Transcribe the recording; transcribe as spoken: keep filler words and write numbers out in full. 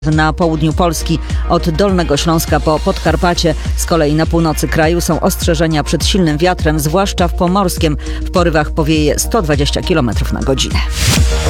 Na południu Polski od Dolnego Śląska po Podkarpacie, z kolei na północy kraju są ostrzeżenia przed silnym wiatrem, zwłaszcza w Pomorskiem. W porywach powieje sto dwadzieścia kilometrów na godzinę.